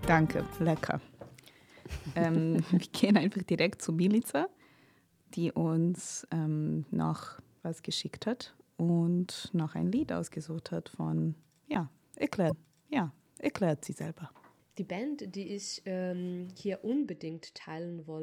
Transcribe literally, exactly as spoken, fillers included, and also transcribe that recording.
Danke, lecker. ähm, wir gehen einfach direkt zu Milica, die uns ähm, noch was geschickt hat und noch ein Lied ausgesucht hat von, ja, erklärt, ja, erklärt sie selber. Die Band, die ich ähm, hier unbedingt teilen wollte,